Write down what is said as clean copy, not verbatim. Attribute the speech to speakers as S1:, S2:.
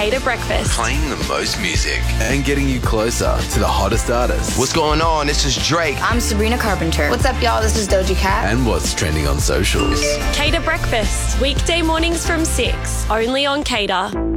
S1: Cater Breakfast.
S2: Playing the most music.
S3: And getting you closer to the hottest artists.
S2: What's going on? This is Drake.
S4: I'm Sabrina Carpenter. What's up, y'all? This is Doja Cat.
S3: And what's trending on socials.
S1: Cater Breakfast, weekday mornings from 6, only on Cater.